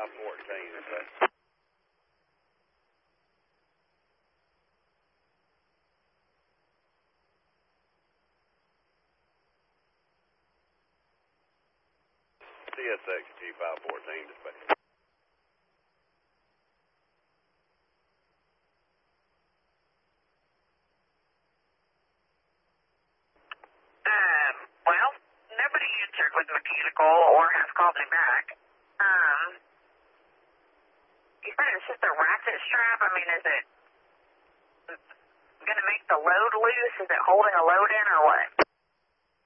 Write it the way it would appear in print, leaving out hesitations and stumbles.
6514. CSX G514 dispatch. Well, nobody answered with mechanical or has called me back. You said it's just a ratchet strap? I mean, is it going to make the load loose? Is it holding a load in or what?